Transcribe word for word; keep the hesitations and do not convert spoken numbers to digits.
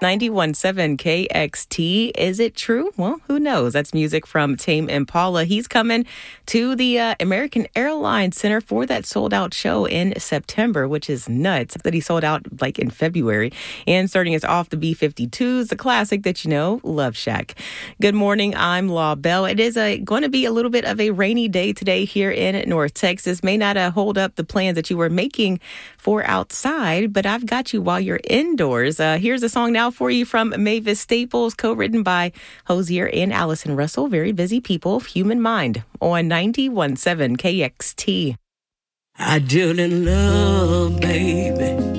ninety-one point seven K X T. Is it true? Well, who knows? That's music from Tame Impala. He's coming to the uh, American Airlines Center for that sold-out show in September, which is nuts that he sold out like in February. And starting us off, the B fifty-twos, the classic that you know, Love Shack. Good morning. I'm Law Bell. It is a, going to be a little bit of a rainy day today here in North Texas. May not uh, hold up the plans that you were making for outside, but I've got you while you're indoors. Uh, here's a song now for you from Mavis Staples, co-written by Hozier and Allison Russell. Very busy people. Human Mind on ninety-one point seven K X T. I deal in love, baby.